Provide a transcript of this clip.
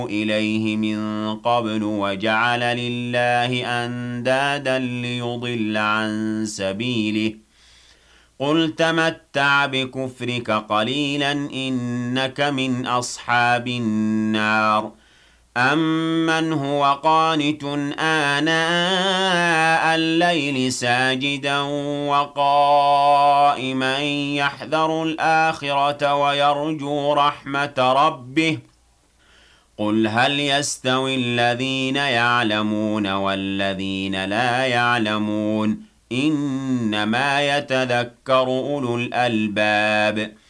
إليه من قبل وجعل لله أندادا ليضل عن سبيله قل تمتع بكفرك قليلا إنك من أصحاب النار أمن هو قانت آناء الليل ساجدا وقائما يحذر الآخرة ويرجو رحمة ربه قل هل يستوي الذين يعلمون والذين لا يعلمون إنما يتذكر أولو الألباب